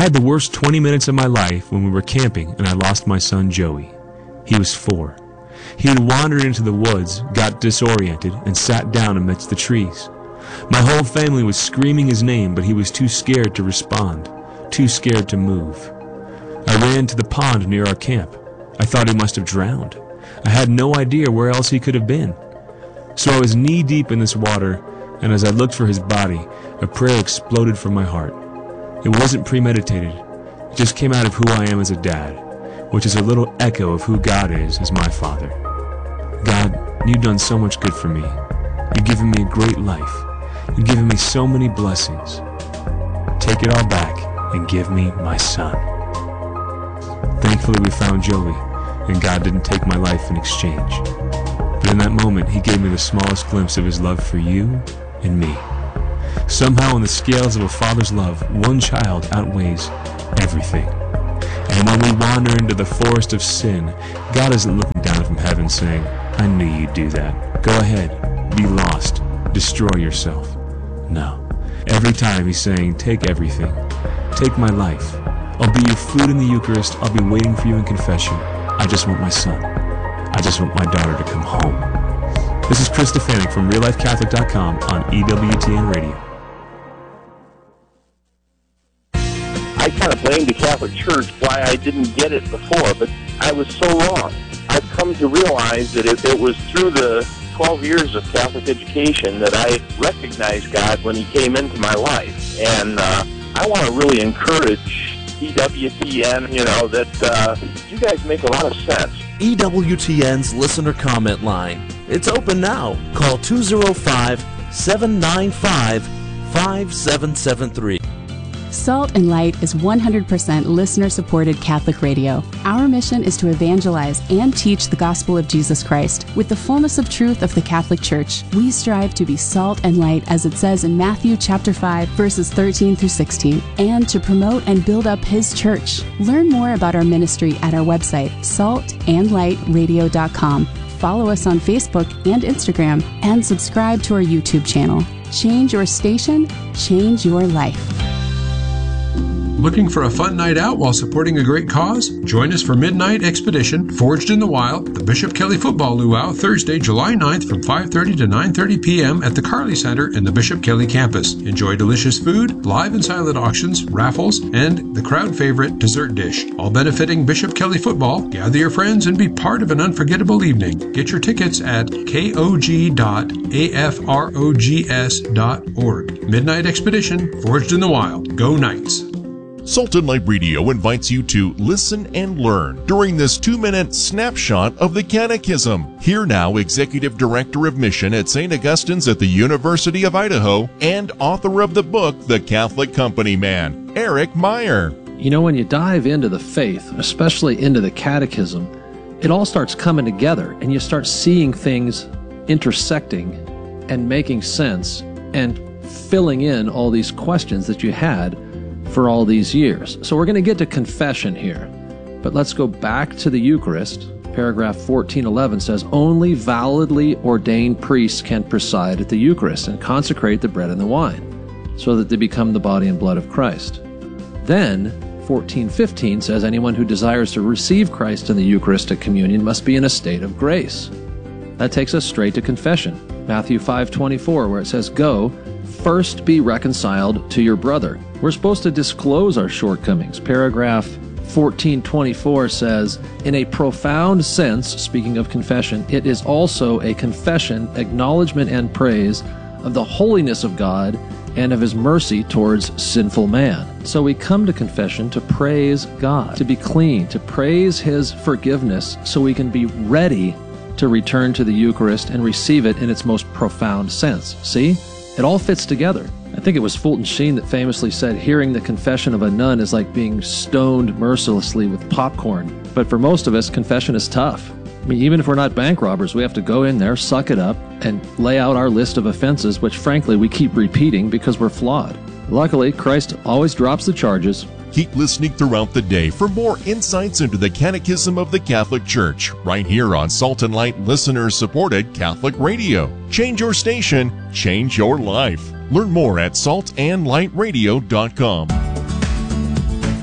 had the worst 20 minutes of my life when we were camping and I lost my son Joey. He was 4. He had wandered into the woods, got disoriented, and sat down amidst the trees. My whole family was screaming his name, but he was too scared to respond, too scared to move. I ran to the pond near our camp. I thought he must have drowned. I had no idea where else he could have been. So I was knee-deep in this water, and as I looked for his body, a prayer exploded from my heart. It wasn't premeditated. It just came out of who I am as a dad, which is a little echo of who God is as my father. God, you've done so much good for me. You've given me a great life. You've given me so many blessings. Take it all back and give me my son. Thankfully, we found Joey, and God didn't take my life in exchange. But in that moment, he gave me the smallest glimpse of his love for you and me. Somehow, in the scales of a father's love, one child outweighs everything. And when we wander into the forest of sin, God isn't looking down from heaven saying, I knew you'd do that. Go ahead, be lost, destroy yourself. No. Every time he's saying, take everything. Take my life. I'll be your food in the Eucharist. I'll be waiting for you in confession. I just want my son. I just want my daughter to come home. This is Chris Stefanik from RealLifeCatholic.com on EWTN Radio. I kind of blamed the Catholic Church why I didn't get it before, but I was so wrong. I've come to realize that it was through the 12 years of Catholic education that I recognized God when he came into my life. And I want to really encourage EWTN, that you guys make a lot of sense. EWTN's listener comment line. It's open now. Call 205-795-5773. Salt and Light is 100% listener-supported Catholic radio. Our mission is to evangelize and teach the gospel of Jesus Christ. With the fullness of truth of the Catholic Church, we strive to be salt and light, as it says in Matthew chapter 5, verses 13 through 16, and to promote and build up His church. Learn more about our ministry at our website, saltandlightradio.com. Follow us on Facebook and Instagram, and subscribe to our YouTube channel. Change your station, change your life. Looking for a fun night out while supporting a great cause? Join us for Midnight Expedition, Forged in the Wild, the Bishop Kelly Football Luau, Thursday, July 9th from 5:30 to 9:30 p.m. at the Carly Center in the Bishop Kelly campus. Enjoy delicious food, live and silent auctions, raffles, and the crowd favorite dessert dish. All benefiting Bishop Kelly Football. Gather your friends and be part of an unforgettable evening. Get your tickets at kog.afrogs.org. Midnight Expedition, Forged in the Wild. Go Knights! Salt and Light Radio invites you to listen and learn during this 2-minute snapshot of the Catechism. Here now, Executive Director of Mission at St. Augustine's at the University of Idaho and author of the book, The Catholic Company Man, Eric Meyer. You know, when you dive into the faith, especially into the Catechism, it all starts coming together and you start seeing things intersecting and making sense and filling in all these questions that you had for all these years. So we're going to get to confession here, but let's go back to the Eucharist. Paragraph 1411 says, only validly ordained priests can preside at the Eucharist and consecrate the bread and the wine, so that they become the body and blood of Christ. Then 1415 says, anyone who desires to receive Christ in the Eucharistic communion must be in a state of grace. That takes us straight to confession. Matthew 5:24, where it says, go, first be reconciled to your brother. We're supposed to disclose our shortcomings. Paragraph 1424 says, in a profound sense, speaking of confession, it is also a confession, acknowledgement, and praise of the holiness of God and of His mercy towards sinful man. So we come to confession to praise God, to be clean, to praise His forgiveness so we can be ready to return to the Eucharist and receive it in its most profound sense. See? It all fits together. I think it was Fulton Sheen that famously said, hearing the confession of a nun is like being stoned mercilessly with popcorn. But for most of us, confession is tough. I mean, even if we're not bank robbers, we have to go in there, suck it up, and lay out our list of offenses, which frankly we keep repeating because we're flawed. Luckily, Christ always drops the charges. Keep listening throughout the day for more insights into the Catechism of the Catholic Church, right here on Salt and Light listener-supported Catholic Radio. Change your station, change your life. Learn more at saltandlightradio.com.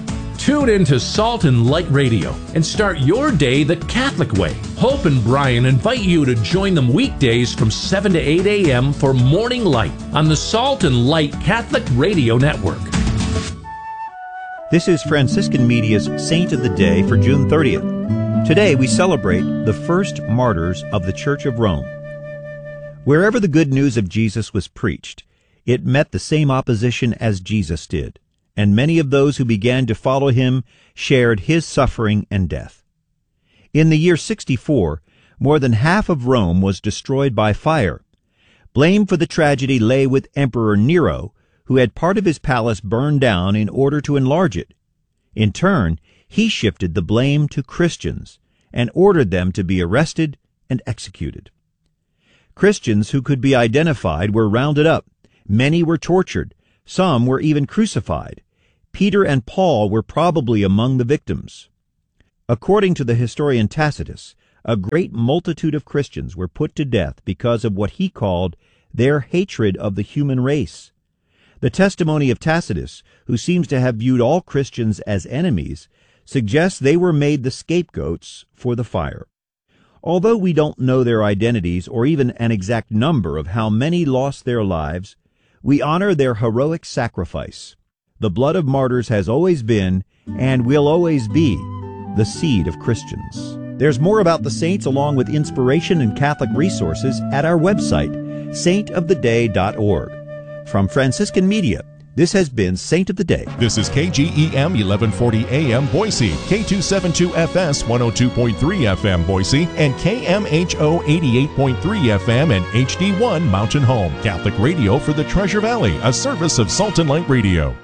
Tune in to Salt and Light Radio and start your day the Catholic way. Hope and Brian invite you to join them weekdays from 7 to 8 a.m. for Morning Light on the Salt and Light Catholic Radio Network. This is Franciscan Media's Saint of the Day for June 30th. Today we celebrate the first martyrs of the Church of Rome. Wherever the good news of Jesus was preached, it met the same opposition as Jesus did, and many of those who began to follow him shared his suffering and death. In the year 64, more than half of Rome was destroyed by fire. Blame for the tragedy lay with Emperor Nero, who had part of his palace burned down in order to enlarge it. In turn, he shifted the blame to Christians and ordered them to be arrested and executed. Christians who could be identified were rounded up. Many were tortured. Some were even crucified. Peter and Paul were probably among the victims. According to the historian Tacitus, a great multitude of Christians were put to death because of what he called their hatred of the human race. The testimony of Tacitus, who seems to have viewed all Christians as enemies, suggests they were made the scapegoats for the fire. Although we don't know their identities or even an exact number of how many lost their lives, we honor their heroic sacrifice. The blood of martyrs has always been, and will always be, the seed of Christians. There's more about the saints along with inspiration and Catholic resources at our website, saintoftheday.org. From Franciscan Media, this has been Saint of the Day. This is KGEM 1140 AM Boise, K272FS 102.3 FM Boise, and KMHO 88.3 FM and HD1 Mountain Home. Catholic radio for the Treasure Valley, a service of Salt and Light Radio.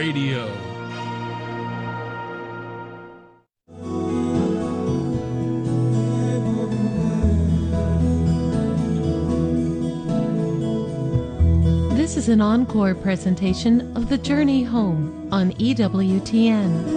This is an encore presentation of The Journey Home on EWTN.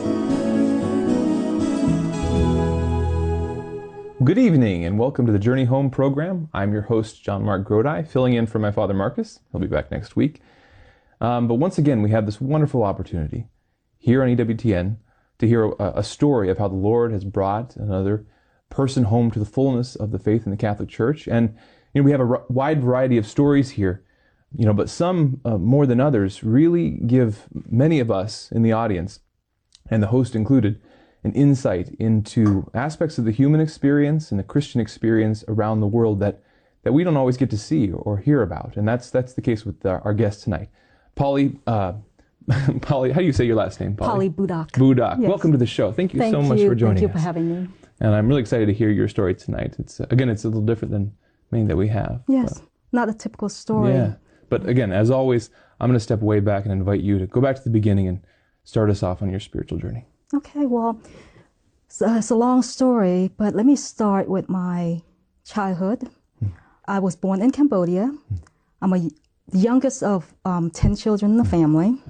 Good evening and welcome to the Journey Home program. I'm your host, John Mark Grodi, filling in for my father Marcus. He'll be back next week. But once again, we have this wonderful opportunity here on EWTN to hear a story of how the Lord has brought another person home to the fullness of the faith in the Catholic Church. And we have a wide variety of stories here. But some, more than others, really give many of us in the audience, and the host included, an insight into aspects of the human experience and the Christian experience around the world that we don't always get to see or hear about. And that's the case with our guest tonight. Polly, Polly, how do you say your last name, Polly? Polly Budak. Budak. Yes. Welcome to the show. Thank you so much for joining us. Thank you for having me. And I'm really excited to hear your story tonight. It's a little different than many that we have. Yes, not a typical story. Yeah. But again, as always, I'm going to step way back and invite you to go back to the beginning and start us off on your spiritual journey. Okay, well, it's a long story, but let me start with my childhood. I was born in Cambodia. I'm the youngest of 10 children in the family.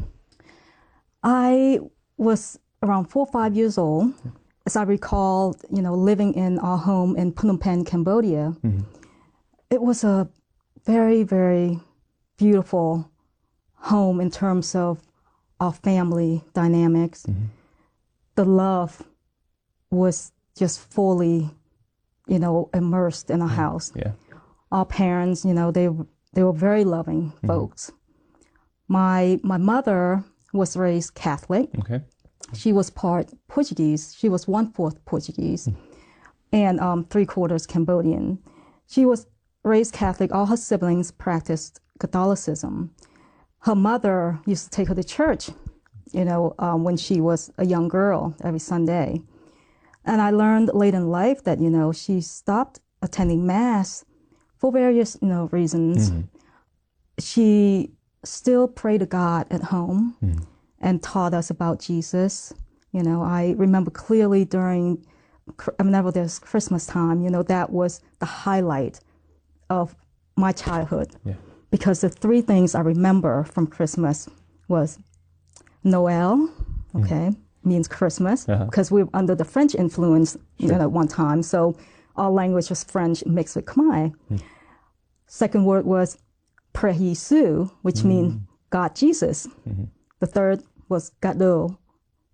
I was around 4 or 5 years old, as I recall, living in our home in Phnom Penh, Cambodia. It was a very, very beautiful home in terms of our family dynamics. The love was just fully, immersed in our house. Yeah. Our parents, they were very loving folks. My mother was raised Catholic. Okay. She was part Portuguese. She was 1/4 Portuguese and 3/4 Cambodian. She was raised Catholic. All her siblings practiced Catholicism. Her mother used to take her to church, when she was a young girl every Sunday. And I learned late in life that, she stopped attending Mass for various, reasons. She still prayed to God at home and taught us about Jesus. I remember clearly whenever there's Christmas time, that was the highlight of my childhood. Yeah. Because the 3 things I remember from Christmas was Noel, means Christmas, because we were under the French influence at one time. So our language was French mixed with Khmer. Second word was Père Jésus, which means God Jesus. The third was Gado,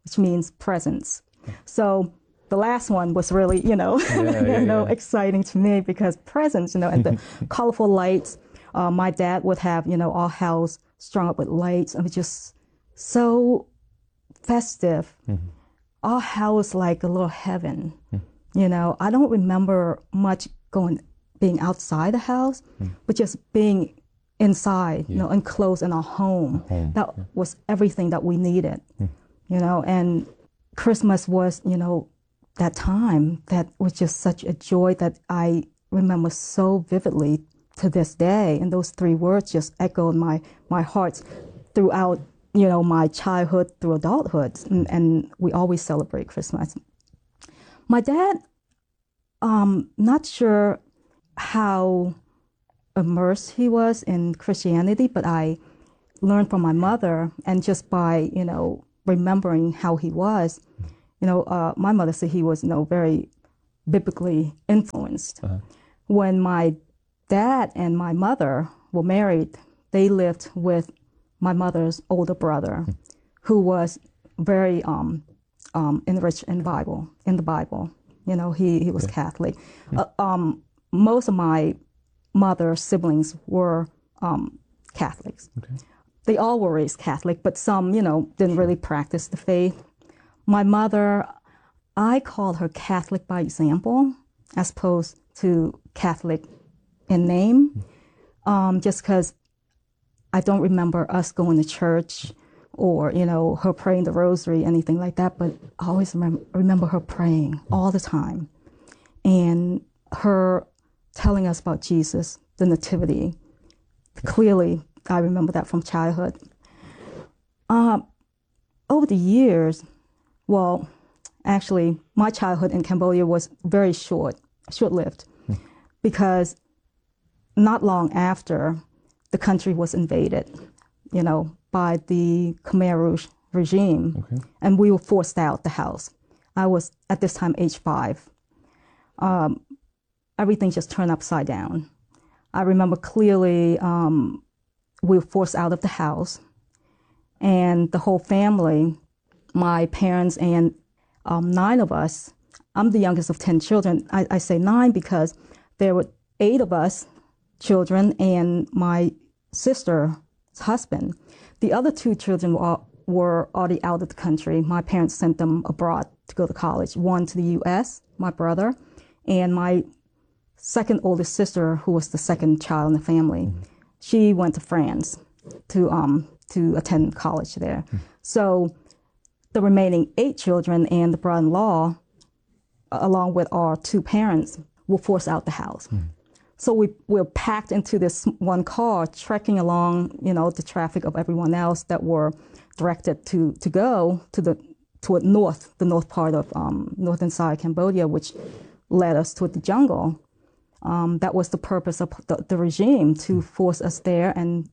which means presence. So the last one was really, exciting to me because presents, and the colorful lights. My dad would have, our house strung up with lights, and it was just so festive. Mm-hmm. Our house like a little heaven. Mm-hmm. I don't remember much being outside the house, but just being inside, enclosed in our home. That was everything that we needed, and Christmas was, that time that was just such a joy that I remember so vividly to this day. And those three words just echoed my heart throughout, my childhood through adulthood. And we always celebrate Christmas. My dad, not sure how immersed he was in Christianity, but I learned from my mother, and just by, remembering how he was, my mother said he was, very biblically influenced. Uh-huh. When my dad and my mother were married, they lived with my mother's older brother, who was very enriched in the Bible. He was Catholic. Most of my mother's siblings were Catholics. Okay. They all were raised Catholic, but some, didn't really practice the faith. My mother, I called her Catholic by example, as opposed to Catholic in name, just because I don't remember us going to church or, her praying the rosary, anything like that, but I always remember her praying all the time, and her telling us about Jesus, the Nativity. Clearly, I remember that from childhood. Over the years, well, actually, my childhood in Cambodia was very short-lived, because not long after, the country was invaded, by the Khmer Rouge regime, and we were forced out the house. I was, at this time, age 5. Everything just turned upside down. I remember clearly we were forced out of the house, and the whole family, my parents and 9 of us, I'm the youngest of 10 children. I say 9 because there were 8 of us children and my sister's husband. The other 2 children were already out of the country. My parents sent them abroad to go to college, one to the U.S., my brother, and my second oldest sister, who was the second child in the family. She went to France to attend college there. So the remaining 8 children and the brother-in-law, along with our 2 parents, were forced out the house. So we were packed into this one car, trekking along, the traffic of everyone else that were directed to go toward the north part of northern side Cambodia, which led us toward the jungle. That was the purpose of the regime, to force us there and,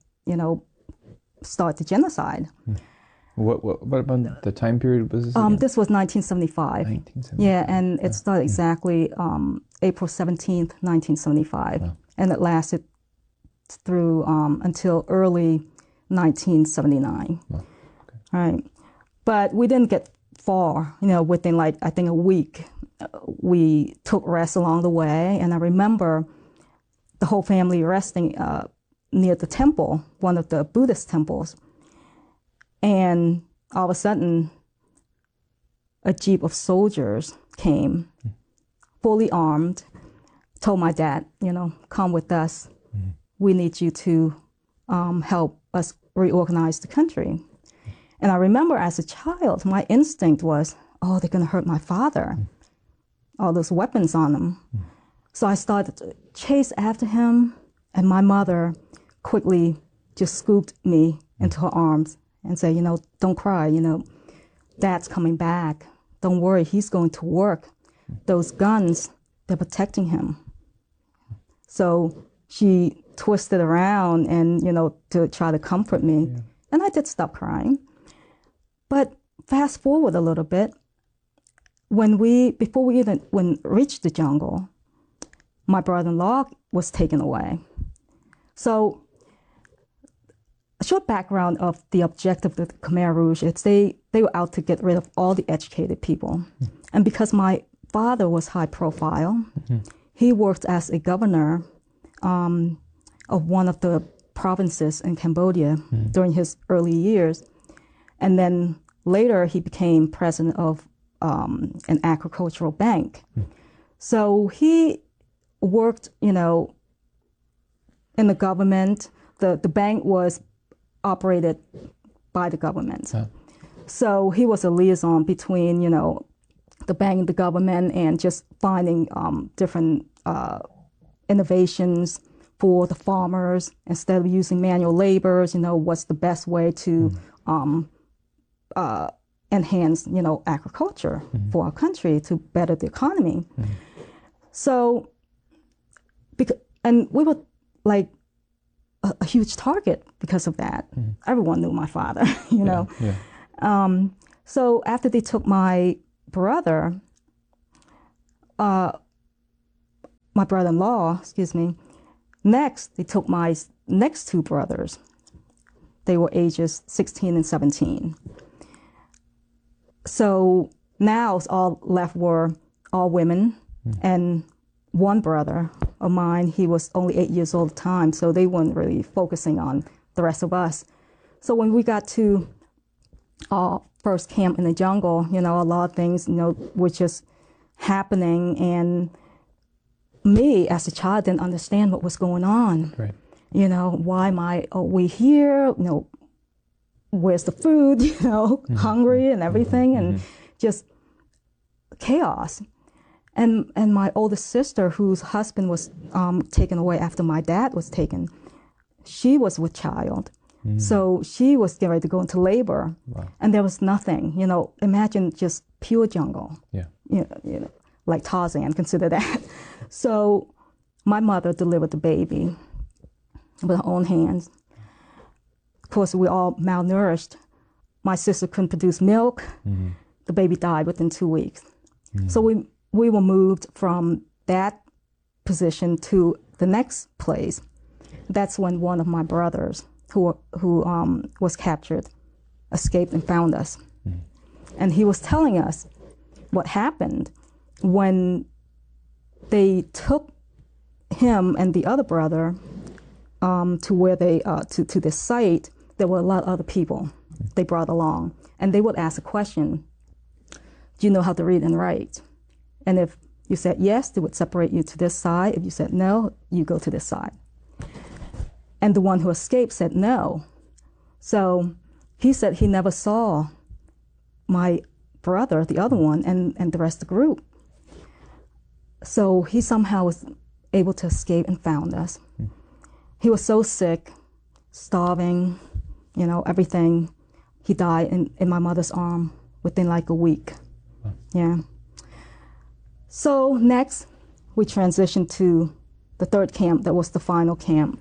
start the genocide. What about the time period was this again? This was 1975. Yeah, and it started exactly April 17th, 1975. Wow. And it lasted through until early 1979. Wow. Okay. All right. But we didn't get far, within I think a week. We took rest along the way, and I remember the whole family resting near the temple, one of the Buddhist temples. And all of a sudden, a jeep of soldiers came, fully armed, told my dad, come with us. We need you to help us reorganize the country. And I remember as a child, my instinct was, oh, they're going to hurt my father. All those weapons on them. So I started to chase after him, and my mother quickly just scooped me into her arms and said, don't cry, Dad's coming back. Don't worry, he's going to work. Those guns, they're protecting him. So she twisted around and, to try to comfort me. Yeah. And I did stop crying. But fast forward a little bit, before we even reached the jungle, my brother-in-law was taken away. So a short background of the objective of the Khmer Rouge is they were out to get rid of all the educated people. And because my father was high profile, he worked as a governor of one of the provinces in Cambodia during his early years. And then later he became president of an agricultural bank. So he worked, in the government. The bank was operated by the government. So he was a liaison between, the bank and the government, and just finding different innovations for the farmers. Instead of using manual labor, what's the best way to enhance, agriculture for our country to better the economy. So, and we were like a huge target because of that. Everyone knew my father, So after they took my brother, my brother-in-law, next they took my next two brothers. They were ages 16 and 17. So now all left were all women, and one brother of mine, he was only 8 years old at the time, so they weren't really focusing on the rest of us. So when we got to our first camp in the jungle, a lot of things, were just happening, and me as a child didn't understand what was going on. Right. Why are we here? Where's the food? Hungry and everything, and just chaos. And my oldest sister, whose husband was taken away after my dad was taken, she was with child. So she was getting ready to go into labor. Wow. And there was nothing. Imagine just pure jungle. Yeah. Like Tarzan, consider that. So my mother delivered the baby with her own hands. Of course, we were all malnourished. My sister couldn't produce milk. The baby died within 2 weeks. So we were moved from that position to the next place. That's when one of my brothers, who was captured, escaped and found us. And he was telling us what happened when they took him and the other brother to where they to this site. There were a lot of other people they brought along, and they would ask a question: do you know how to read and write? And if you said yes, they would separate you to this side. If you said no, you go to this side. And the one who escaped said no. So he said he never saw my brother, the other one, and the rest of the group. So he somehow was able to escape and found us. He was so sick, starving, everything. He died in my mother's arm within like a week. Yeah. So next, we transitioned to the third camp. That was the final camp.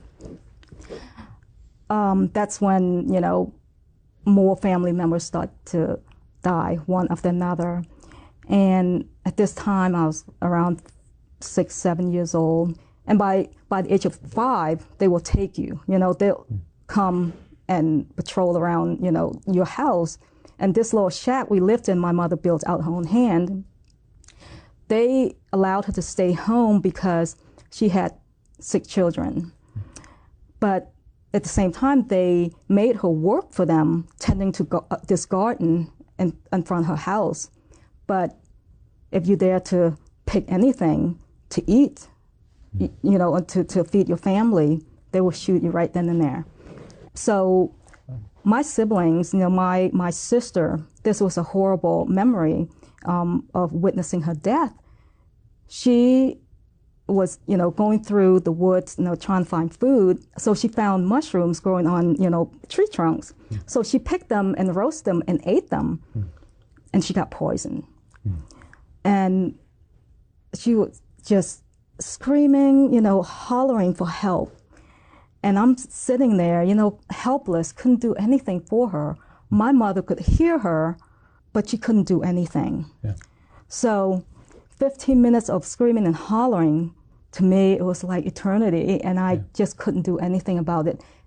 That's when, more family members start to die, one after another. And at this time, I was around 6, 7 years old. And by the age of 5, they will take you. They'll come and patrol around, your house. And this little shack we lived in, my mother built out her own hand. They allowed her to stay home because she had sick children. But at the same time, they made her work for them, tending to this garden in front of her house. But if you dare to pick anything to eat, to feed your family, they will shoot you right then and there. So my siblings, my sister, this was a horrible memory of witnessing her death. She was, going through the woods, trying to find food. So she found mushrooms growing on, tree trunks. So she picked them and roasted them and ate them. And she got poisoned. And she was just screaming, hollering for help. And I'm sitting there, helpless, couldn't do anything for her. My mother could hear her, but she couldn't do anything. Yeah. So 15 minutes of screaming and hollering, to me, it was like eternity, and I just couldn't do anything about it.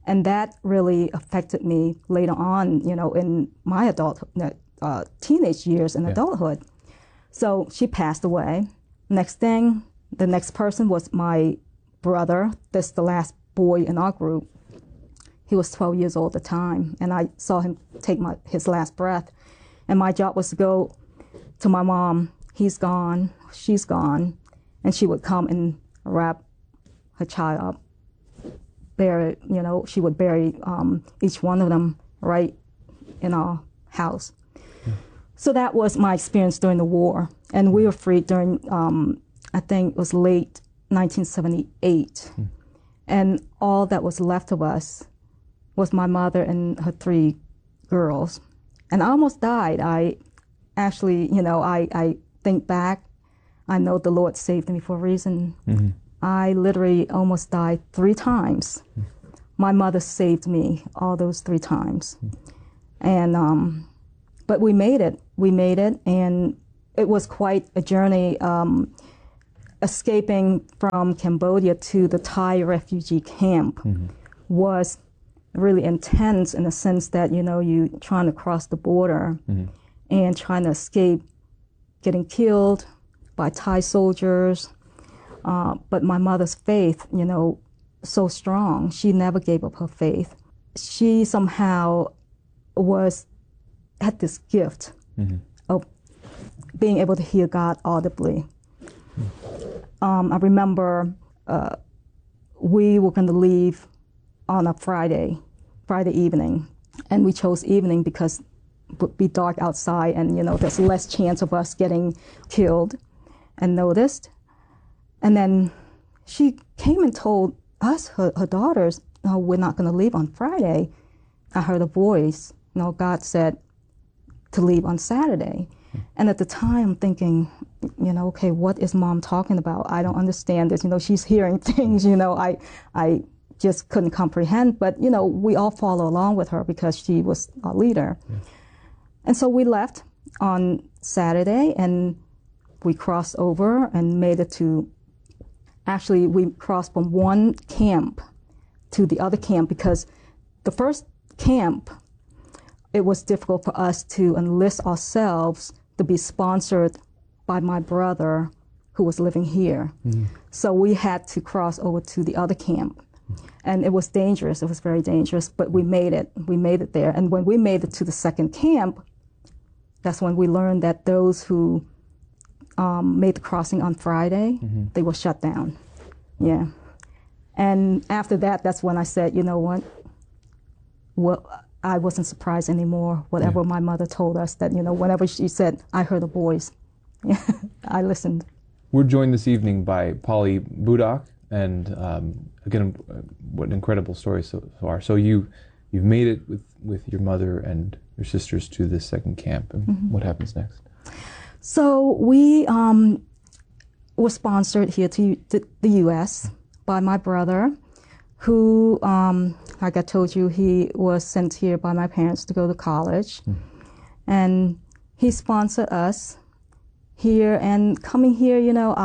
And that really affected me later on, you know, in my teenage years and adulthood. So she passed away. Next thing, the next person was my brother. That's the last boy in our group. He was 12 years old at the time, and I saw him take his last breath. And my job was to go to my mom. He's gone, she's gone. And she would come and wrap her child up. Bury, you know, she would bury each one of them right in our house. So that was my experience during the war. And we were freed during, I think it was late 1978. And all that was left of us was my mother and her 3 girls. And I almost died. I actually, you know, I think back, I know the Lord saved me for a reason. I literally almost died 3 times. My mother saved me all those 3 times. And, but we made it. We made it, and it was quite a journey, escaping from Cambodia to the Thai refugee camp was really intense in the sense that, you know, you trying to cross the border and trying to escape getting killed by Thai soldiers. But my mother's faith, you know, so strong. She never gave up her faith. She somehow had this gift of being able to hear God audibly. I remember we were going to leave on a Friday evening, and we chose evening because it would be dark outside, and, you know, there's less chance of us getting killed and noticed. And then she came and told us, her daughters, no, we're not going to leave on Friday. I heard a voice, you know, God said to leave on Saturday. And at the time, I'm thinking, you know, okay, what is Mom talking about? I don't understand this. You know, she's hearing things, you know, I just couldn't comprehend. But, you know, we all follow along with her because she was our leader. And so we left on Saturday, and we crossed over and made it to, actually, we crossed from one camp to the other camp because the first camp, it was difficult for us to enlist ourselves to be sponsored by my brother who was living here. So we had to cross over to the other camp. And it was dangerous. It was very dangerous, but we made it. We made it there. And when we made it to the second camp, that's when we learned that those who made the crossing on Friday, they were shut down. Yeah. And after that, that's when I said, you know what? Well, I wasn't surprised anymore. Whatever my mother told us, that, you know, whenever she said, I heard a voice, I listened. We're joined this evening by Polly Budak, and again, what an incredible story so far. So you've made it with your mother and your sisters to this second camp, and what happens next? So we were sponsored here to the U.S. by my brother, who, like I told you, he was sent here by my parents to go to college. And he sponsored us here. And coming here, you know,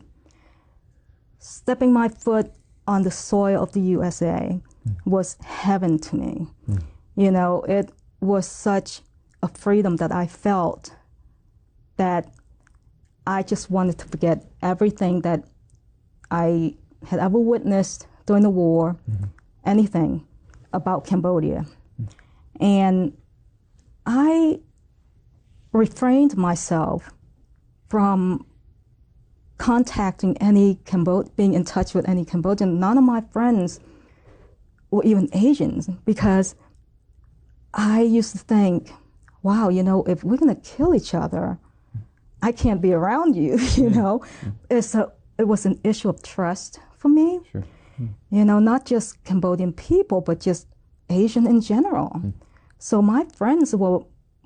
stepping my foot on the soil of the USA was heaven to me. You know, it was such a freedom that I felt that I just wanted to forget everything that I had ever witnessed during the war, anything about Cambodia. And I refrained myself from contacting any being in touch with any Cambodian. None of my friends were even Asians, because I used to think, wow, you know, if we're going to kill each other, I can't be around you, you know. It was an issue of trust for me. You know, not just Cambodian people, but just Asian in general. So my friends were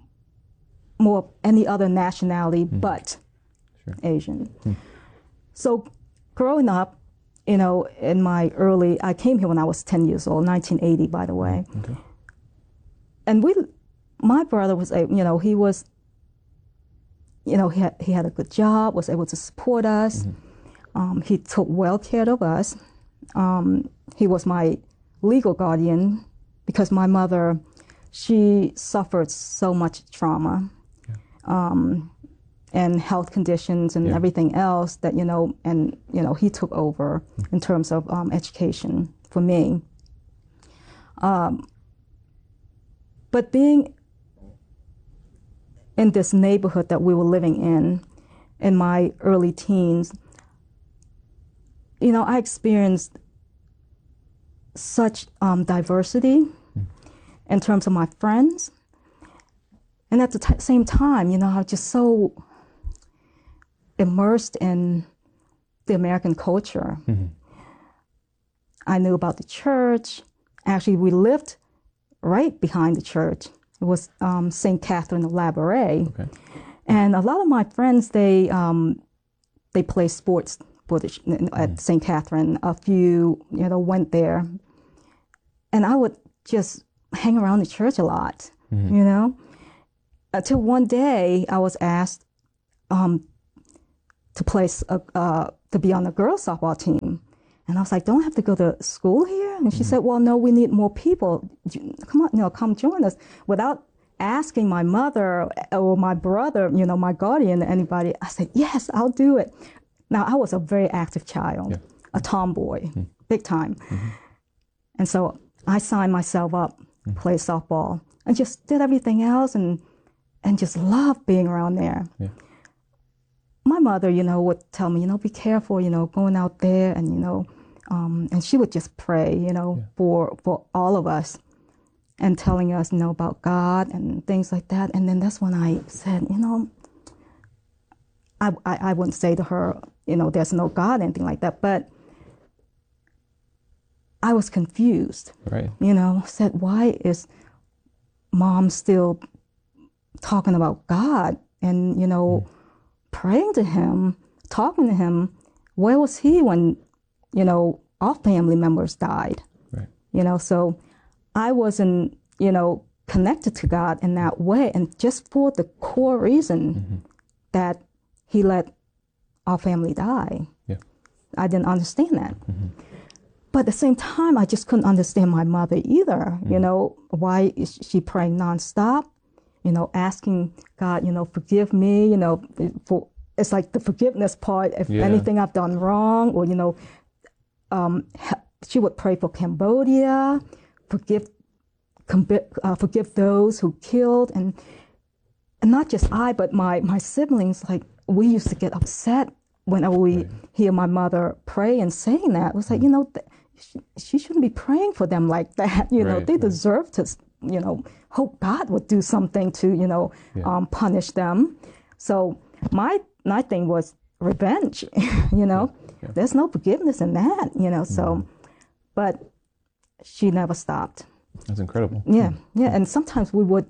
more any other nationality but Asian. So growing up, you know, I came here when I was 10 years old, 1980, by the way. And my brother was, you know, he was, you know, he had a good job, was able to support us. He took well care of us. He was my legal guardian because my mother, she suffered so much trauma and health conditions and everything else that, he took over in terms of education for me. But being in this neighborhood that we were living in my early teens, I experienced such diversity in terms of my friends. And at the same time, I was just so immersed in the American culture. Mm-hmm. I knew about the church. Actually, we lived right behind the church. It was St. Catherine of Labouré. Okay. And a lot of my friends, they play sports at St. Catherine. A few, went there. And I would just hang around the church a lot, Until one day I was asked to be on the girls' softball team. And I was like, don't I have to go to school here? And she said, well, no, we need more people. Come on, come join us. Without asking my mother or my brother, my guardian, anybody, I said, yes, I'll do it. Now, I was a very active child, a tomboy, big time. Mm-hmm. And so I signed myself up, played softball, and just did everything else and just loved being around there. Yeah. My mother, would tell me, be careful, going out there, and she would just pray, for all of us, and telling us, about God and things like that. And then that's when I said, I wouldn't say to her, there's no God, anything like that, but I was confused. Right. Said, why is Mom still talking about God and, praying to him, talking to him? Where was he when, our family members died? Right. So I wasn't, connected to God in that way. And just for the core reason that he let our family die. Yeah. I didn't understand that. Mm-hmm. But at the same time, I just couldn't understand my mother either. Why is she praying nonstop? Asking God, forgive me, for it's like the forgiveness part, if anything I've done wrong, or, she would pray for Cambodia, forgive those who killed, and not just I, but my siblings, like, we used to get upset whenever we hear my mother pray and saying that. It was like, she shouldn't be praying for them like that. They deserve to, hope God would do something to, punish them. So my thing was revenge, There's no forgiveness in that, so, but she never stopped. That's incredible. Yeah, and sometimes we would,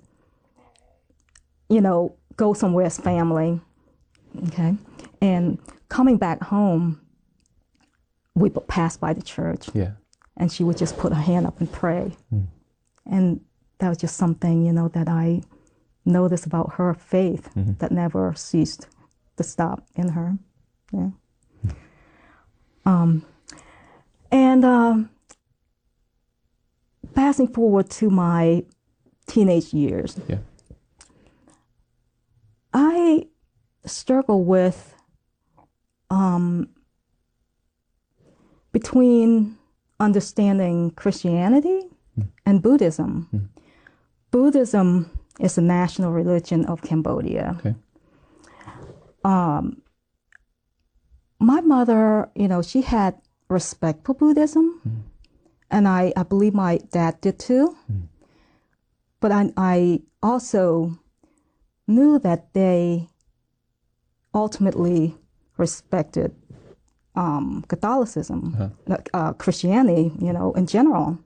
go somewhere as family, okay, and coming back home, we would pass by the church, and she would just put her hand up and pray, and that was just something, that I noticed about her faith that never ceased to stop in her. Yeah. And passing forward to my teenage years, I struggle with between understanding Christianity and Buddhism. Buddhism is the national religion of Cambodia. Okay. My mother, she had respect for Buddhism, and I believe my dad did too. But I also knew that they ultimately respected Catholicism, Christianity, in general.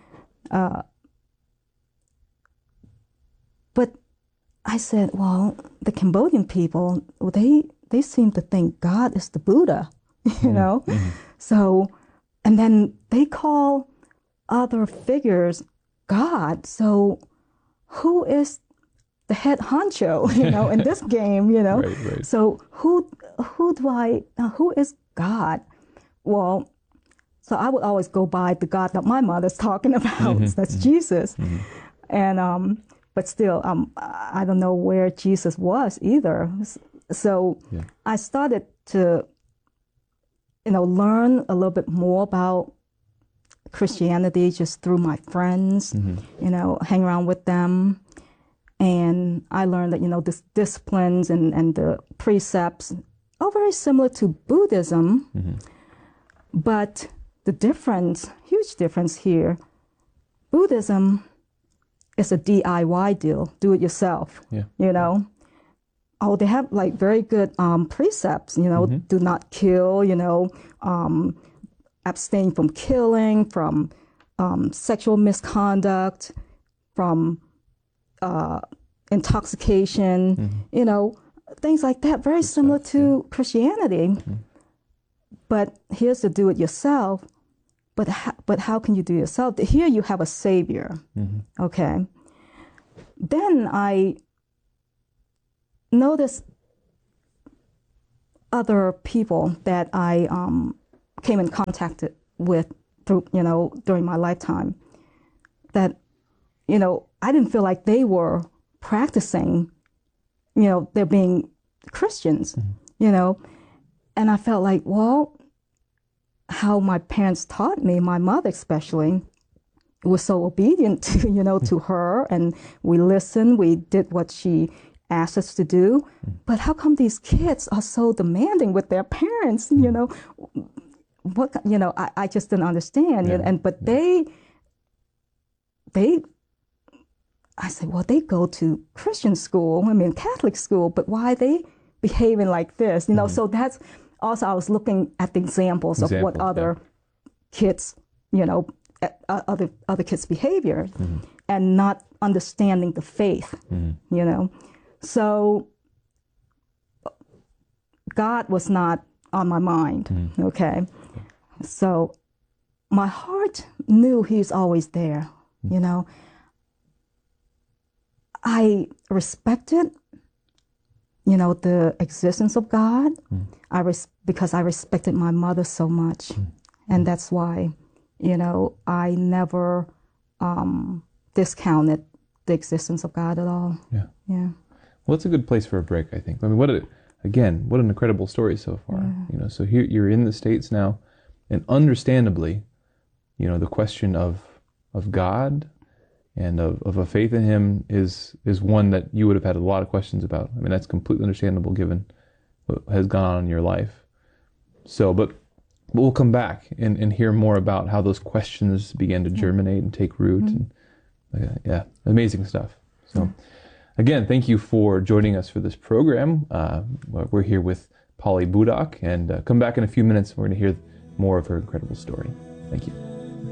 But I said, well, the Cambodian people, they seem to think God is the Buddha, So, and then they call other figures God. So who is the head honcho, in this game, Right. So who is God? Well, So I would always go by the God that my mother's talking about. That's Jesus. And but still, I don't know where Jesus was either. So I started to, learn a little bit more about Christianity just through my friends, hang around with them. And I learned that, the disciplines and the precepts are very similar to Buddhism. But the difference, huge difference here, Buddhism is a DIY deal, do it yourself, Oh, they have like very good precepts, do not kill, abstain from killing, from sexual misconduct, from intoxication, things like that, very similar to Christianity. But here's the do-it-yourself. But how can you do it yourself? Here you have a savior, okay? Then I noticed other people that I came in contact with through, during my lifetime that, I didn't feel like they were practicing, they're being Christians, and I felt like, well, how my parents taught me, my mother especially, was so obedient to, to her, and we listened, we did what she asked us to do. But how come these kids are so demanding with their parents? What, I just didn't understand. But they, I said, well, they go to Christian school, Catholic school, but why are they behaving like this? So that's also, I was looking at the examples of what other kids, other kids' behavior, and not understanding the faith, So God was not on my mind, okay? So my heart knew He's always there, I respected, the existence of God. Because I respected my mother so much. And that's why, I never discounted the existence of God at all. Yeah. Well, it's a good place for a break, I think. What an incredible story so far. So here you're in the States now, and understandably, the question of God and of a faith in Him is one that you would have had a lot of questions about. That's completely understandable given what has gone on in your life. So, but we'll come back and hear more about how those questions began to germinate and take root. And amazing stuff. So, again, thank you for joining us for this program. We're here with Polly Budak, and come back in a few minutes. We're going to hear more of her incredible story. Thank you.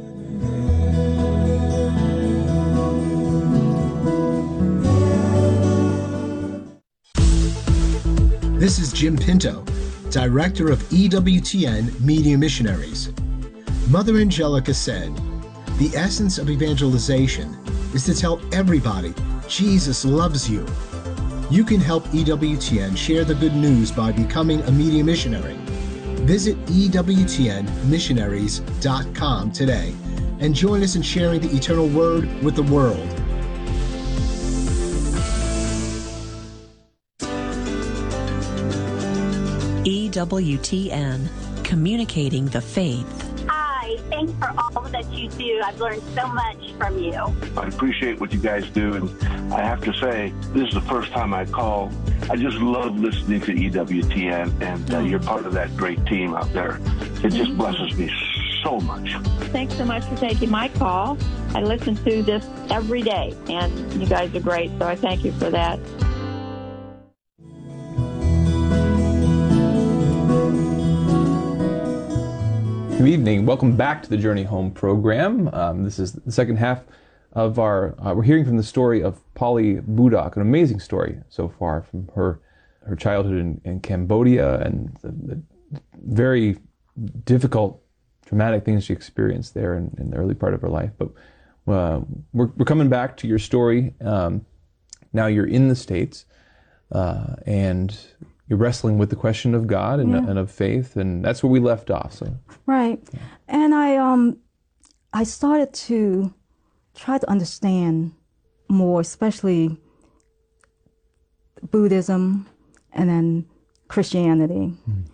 This is Jim Pinto, Director of EWTN Media Missionaries. Mother Angelica said, "The essence of evangelization is to tell everybody Jesus loves you." You can help EWTN share the good news by becoming a media missionary. Visit EWTNmissionaries.com today and join us in sharing the eternal word with the world. EWTN, communicating the faith. Hi, thanks for all that you do. I've learned so much from you. I appreciate what you guys do, and I have to say, this is the first time I call. I just love listening to EWTN, and you're part of that great team out there. It just blesses me so much. Thanks so much for taking my call. I listen to this every day, and you guys are great, so I thank you for that. Good evening. Welcome back to the Journey Home program. This is the second half of our, we're hearing from the story of Polly Budak, an amazing story so far from her childhood in Cambodia and the very difficult, traumatic things she experienced there in the early part of her life. But we're coming back to your story. Now you're in the States, and you're wrestling with the question of God and, and of faith, and that's where we left off. So right, and I started to try to understand more, especially Buddhism and then Christianity.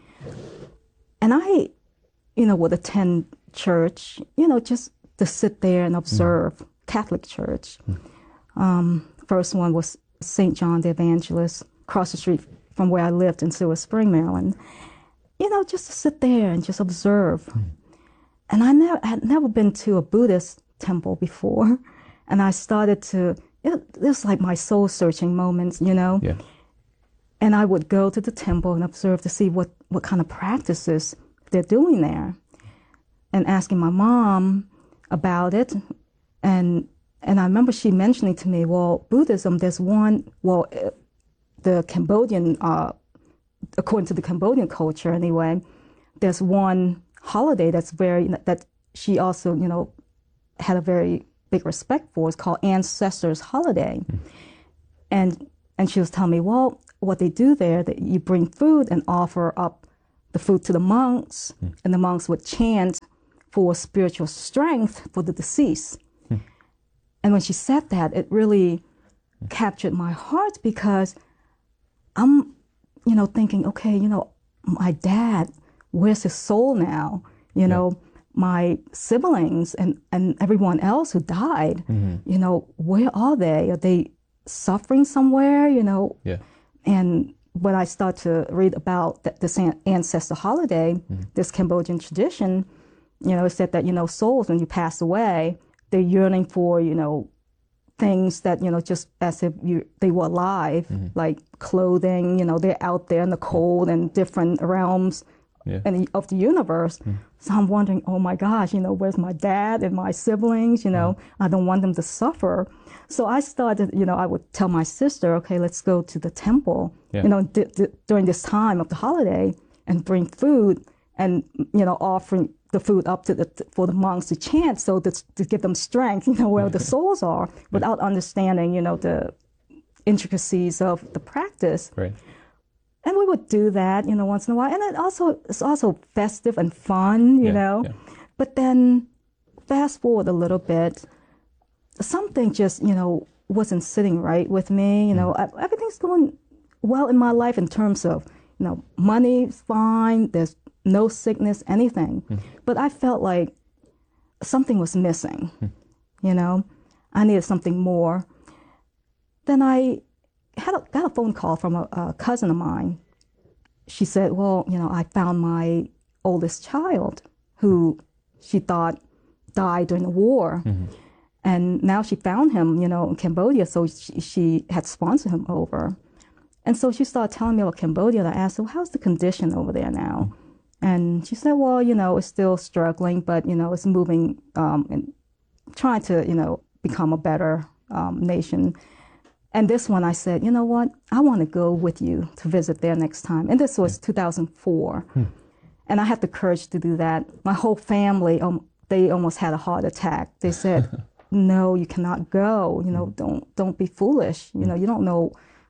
And I, would attend church, just to sit there and observe Catholic Church. First one was St. John the Evangelist, across the street from where I lived in Silver Spring, Maryland. Just to sit there and just observe. And I had never been to a Buddhist temple before. And I started to, it was like my soul-searching moments, Yeah. And I would go to the temple and observe to see what kind of practices they're doing there. And asking my mom about it. And I remember she mentioning to me, well, Buddhism, there's one, the Cambodian, according to the Cambodian culture anyway, there's one holiday that she also, had a very big respect for. It's called Ancestors Holiday. And she was telling me, well, what they do there, that you bring food and offer up the food to the monks, and the monks would chant for spiritual strength for the deceased. And when she said that, it really captured my heart, because I'm, thinking, okay, my dad, where's his soul now? My siblings and everyone else who died, where are they? Are they suffering somewhere, Yeah. And when I start to read about this ancestor holiday, this Cambodian tradition, it said that, souls, when you pass away, they're yearning for, things that, just as if they were alive, like clothing, they're out there in the cold and different realms of the universe. So I'm wondering, oh my gosh, where's my dad and my siblings? I don't want them to suffer. So I started, I would tell my sister, okay, let's go to the temple, during this time of the holiday, and bring food and, offering the food up for the monks to chant, so to give them strength, where the souls are, without understanding, the intricacies of the practice. Right. And we would do that, once in a while. And it's also festive and fun, Yeah. But then fast forward a little bit, something just, wasn't sitting right with me. Everything's going well in my life in terms of, money's fine, there's no sickness, anything. But I felt like something was missing, I needed something more. Then I got a phone call from a cousin of mine. She said, well, I found my oldest child who she thought died during the war. And now she found him, in Cambodia, so she had sponsored him over. And so she started telling me about Cambodia, and I asked her, well, how's the condition over there now? And she said, well, it's still struggling, but, it's moving and trying to, become a better nation. And this one, I said, you know what? I want to go with you to visit there next time. And this was 2004. And I had the courage to do that. My whole family, they almost had a heart attack. They said, no, you cannot go. Don't be foolish. You don't know,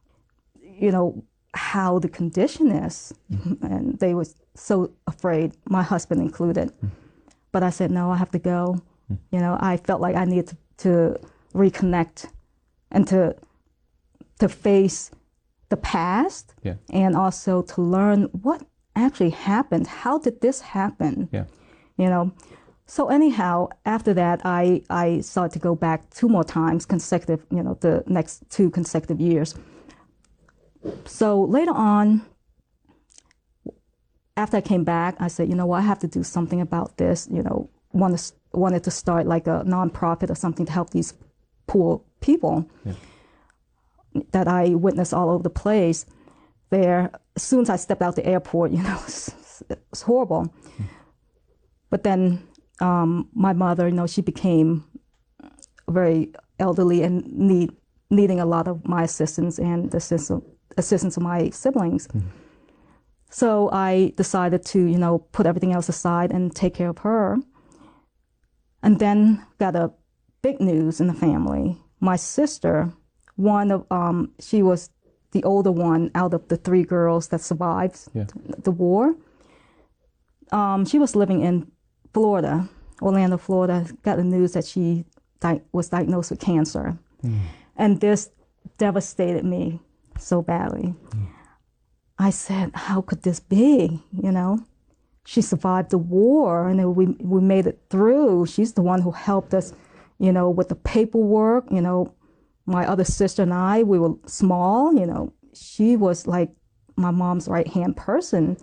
how the condition is. And they were so afraid, my husband included. But I said, no, I have to go. I felt like I needed to reconnect and to face the past, and also to learn what actually happened. How did this happen? So anyhow, after that, I started to go back 2 more times consecutive, the next 2 consecutive years. So later on, after I came back, I said, I have to do something about this. Wanted to start like a nonprofit or something to help these poor people that I witnessed all over the place there. As soon as I stepped out the airport, it was horrible. But then my mother, she became very elderly and needing a lot of my assistance and the assistance of my siblings. So I decided to, put everything else aside and take care of her. And then got a big news in the family. My sister, she was the older one out of the 3 girls that survived the war. She was living in Florida, Orlando, Florida, got the news that she was diagnosed with cancer. And this devastated me so badly. I said, how could this be, you know? She survived the war, and we made it through. She's the one who helped us, you know, with the paperwork. You know, my other sister and I, we were small, you know. She was like my mom's right-hand person.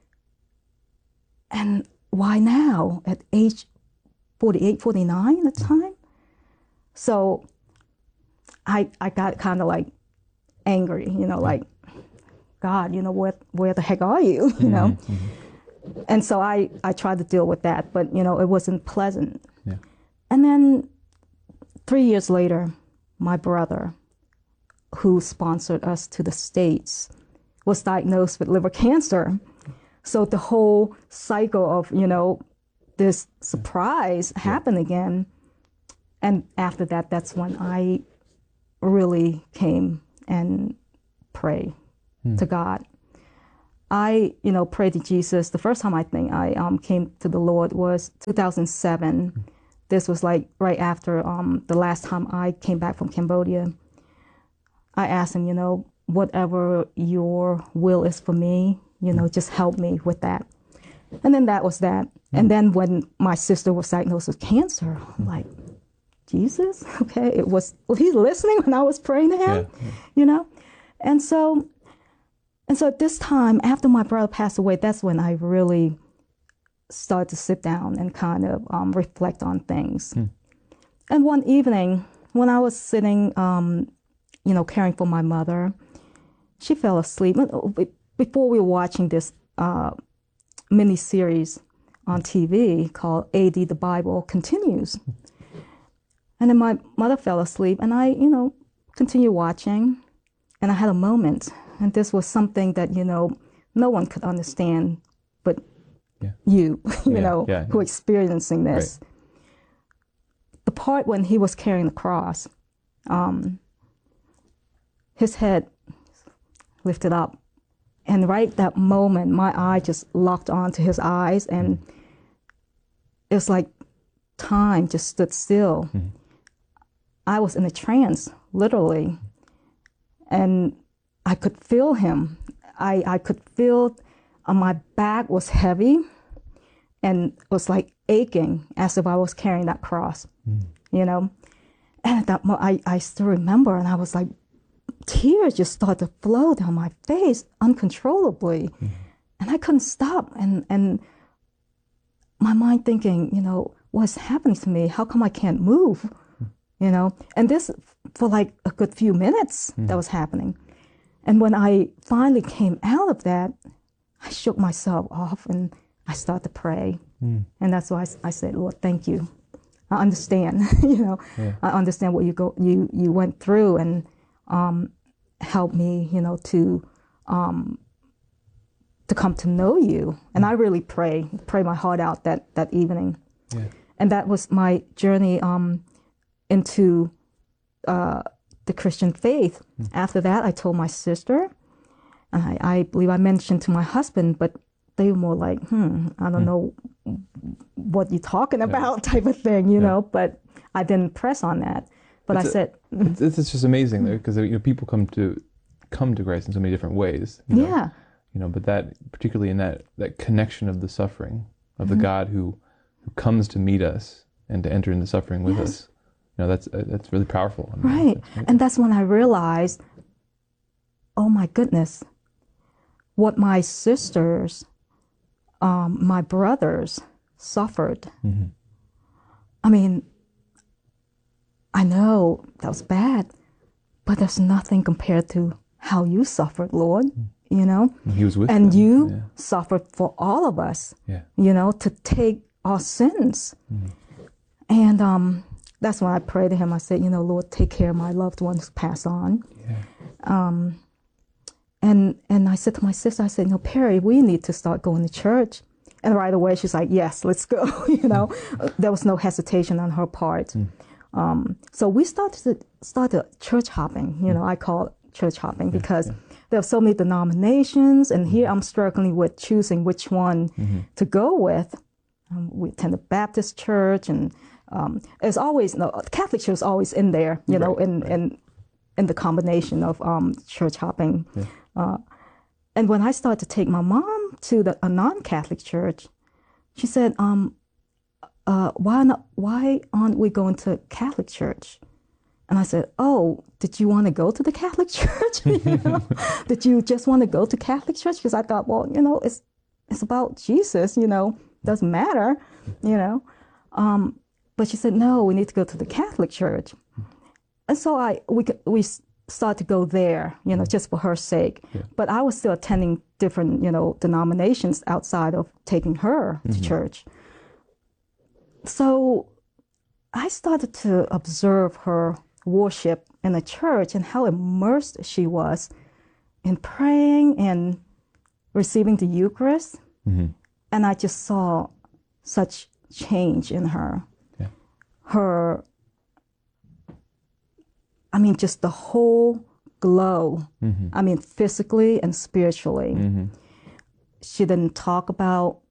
And why now, at age 48, 49 at the time? So I got kind of like angry, you know, like, God, you know, where the heck are you, you know? And so I tried to deal with that, but, you know, it wasn't pleasant. And then 3 years later, my brother, who sponsored us to the States, was diagnosed with liver cancer. So the whole cycle of, you know, this surprise happened again. And after that, that's when I really came and prayed to God. I, you know, prayed to Jesus. The first time I think I came to the Lord was 2007. This was like right after the last time I came back from Cambodia. I asked him, you know, whatever your will is for me, you know, just help me with that. And then that was that. And then when my sister was diagnosed with cancer, I'm like, Jesus, okay, was he listening when I was praying to him, you know? And so at this time, after my brother passed away, that's when I really started to sit down and kind of reflect on things. And one evening, when I was sitting, you know, caring for my mother, she fell asleep. Before we were watching this mini-series on TV called A.D. the Bible Continues. And then my mother fell asleep, and I, you know, continued watching, and I had a moment. And this was something that, you know, no one could understand but you, you know, who are experiencing this. Right. The part when he was carrying the cross, his head lifted up. And right that moment, my eye just locked onto his eyes, and it was like time just stood still. I was in a trance, literally. And I could feel him. I could feel my back was heavy and was like aching as if I was carrying that cross, you know. And at that moment, I still remember, and I was like, tears just started to flow down my face uncontrollably. And I couldn't stop. And my mind thinking, you know, what's happening to me? How come I can't move? You know, and this for like a good few minutes that was happening. And when I finally came out of that, I shook myself off and I started to pray. And that's why I said, Lord, thank you. I understand, you know, I understand what you went through, and help me, you know, to come to know you. And I really pray my heart out that evening. And that was my journey into the Christian faith. After that, I told my sister, and I believe I mentioned to my husband, but they were more like, I don't know what you're talking about type of thing, you know, but I didn't press on that. But I said... It's just amazing, though, because, you know, people come to Christ in so many different ways. You know? You know, but that, particularly in that connection of the suffering, of the God who comes to meet us and to enter into suffering with us, you know, that's really powerful. I mean, right. And that's when I realized, oh my goodness, what my sisters, my brothers suffered. I mean, I know that was bad, but there's nothing compared to how you suffered, Lord, you know? He was with and them. You suffered for all of us, you know, to take our sins. And that's when I prayed to him. I said, you know, Lord, take care of my loved ones who pass on. And I said to my sister, I said, no, Perry, we need to start going to church. And right away, she's like, yes, let's go, you know? There was no hesitation on her part. So we started church hopping, you know, I call it church hopping because there are so many denominations, and here I'm struggling with choosing which one to go with. We attend a Baptist church, and there's always Catholic church is always in there, you know, in the combination of church hopping. And when I started to take my mom to a non-Catholic church, she said, why aren't we going to Catholic church? And I said, oh, did you want to go to the Catholic church? You know? Did you just want to go to Catholic church? Because I thought, well, you know, it's about Jesus, you know, doesn't matter, you know. But she said, no, we need to go to the Catholic church. And so we started to go there, you know, just for her sake. But I was still attending different, you know, denominations outside of taking her to church. So I started to observe her worship in the church and how immersed she was in praying and receiving the Eucharist. And I just saw such change in her. Her, I mean, just the whole glow. I mean, physically and spiritually. She didn't talk about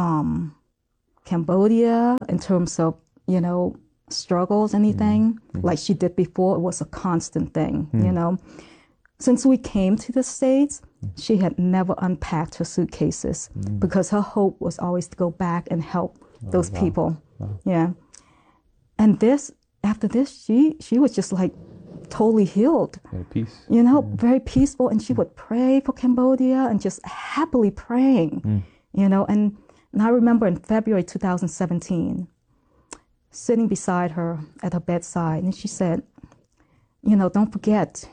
Cambodia in terms of, you know, struggles, anything like she did before. It was a constant thing, you know. Since we came to the States, she had never unpacked her suitcases because her hope was always to go back and help those people. Yeah. And after this, she was just like totally healed. Peace. You know, very peaceful. And she would pray for Cambodia and just happily praying, you know. And I remember in February 2017, sitting beside her at her bedside, and she said, you know, don't forget,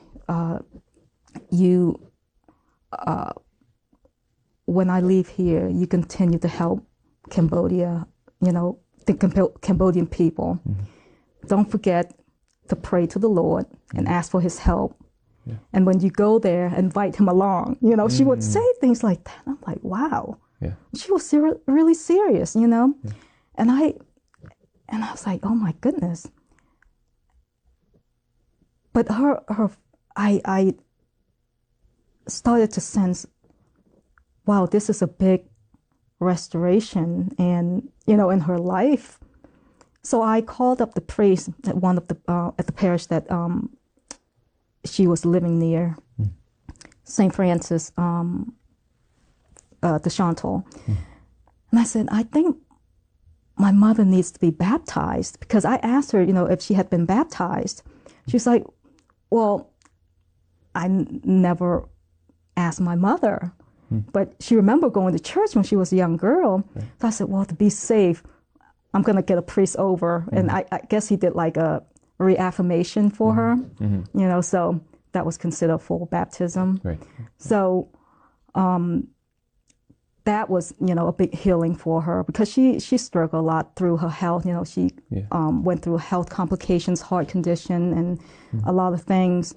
when I leave here, you continue to help Cambodia, you know, the Cambodian people. Don't forget to pray to the Lord and ask for his help. And when you go there, invite him along. You know, she would say things like that. I'm like, wow. She was really serious, you know. And I was like, oh my goodness. But I started to sense, wow, this is a big restoration, and you know, in her life. So I called up the priest at one of the at the parish that she was living near, St. Francis de Chantal, and I said, I think my mother needs to be baptized, because I asked her, you know, if she had been baptized. She's like, well, I never asked my mother, but she remembered going to church when she was a young girl. So I said, well, to be safe, I'm going to get a priest over. And I guess he did like a reaffirmation for her, you know, so that was considered full baptism. So that was, you know, a big healing for her, because she struggled a lot through her health. You know, she went through health complications, heart condition, and a lot of things.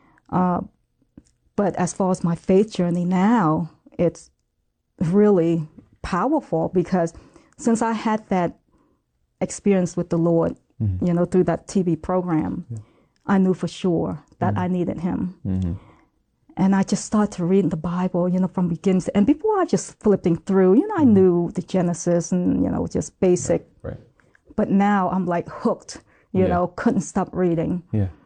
But as far as my faith journey now, it's really powerful, because since I had that experience with the Lord, you know, through that TV program, I knew for sure that I needed him. And I just started reading the Bible, you know, from beginning to end. Before, I just flipping through, you know, I knew the Genesis and, you know, just basic. But now I'm like hooked, you know, couldn't stop reading.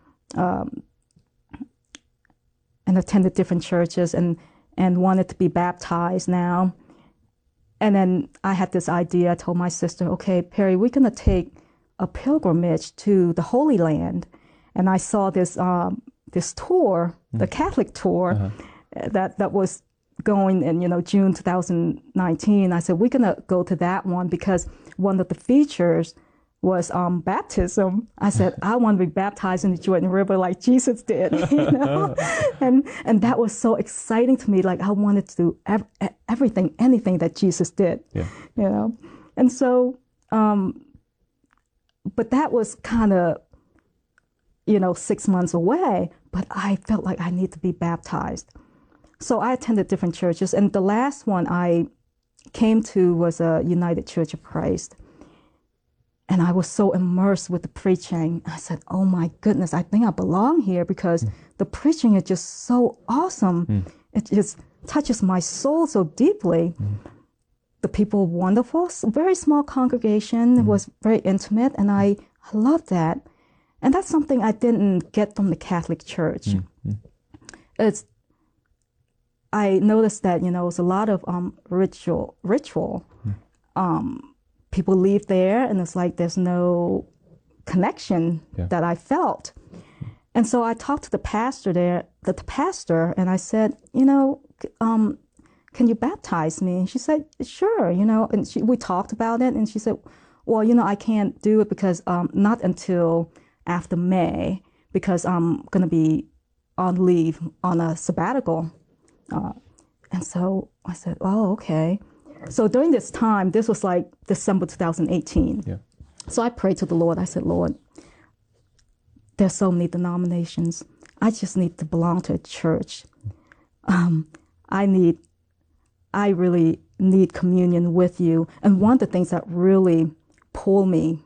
And attended different churches and wanted to be baptized now. And then I had this idea. I told my sister, okay, Perry, we're going to take a pilgrimage to the Holy Land. And I saw this this tour, the Catholic tour, that was going in, you know, June 2019. I said, we're going to go to that one, because one of the features was baptism. I said, I want to be baptized in the Jordan River like Jesus did, you know? and that was so exciting to me. Like, I wanted to do everything, anything that Jesus did, you know? And so, but that was kind of, you know, 6 months away, but I felt like I need to be baptized. So I attended different churches, and the last one I came to was a United Church of Christ. And I was so immersed with the preaching. I said, oh my goodness, I think I belong here because the preaching is just so awesome. It just touches my soul so deeply. The people were wonderful. Very small congregation. It was very intimate, and I loved that. And that's something I didn't get from the Catholic Church. I noticed that, it's a lot of ritual. People leave there, and it's like there's no connection that I felt. And so I talked to the pastor there, and I said, can you baptize me? And she said, sure, and we talked about it, and she said, well, I can't do it because not until after May, because I'm going to be on leave on a sabbatical. And so I said, oh, okay. So during this time, this was like December 2018. So I prayed to the Lord. I said, Lord, there's so many denominations. I just need to belong to a church. I really need communion with you. And one of the things that really pulled me,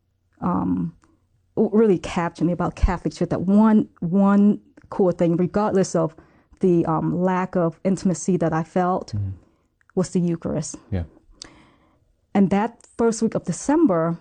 really captured me about Catholic Church, that one core thing, regardless of the lack of intimacy that I felt, was the Eucharist. And that first week of December,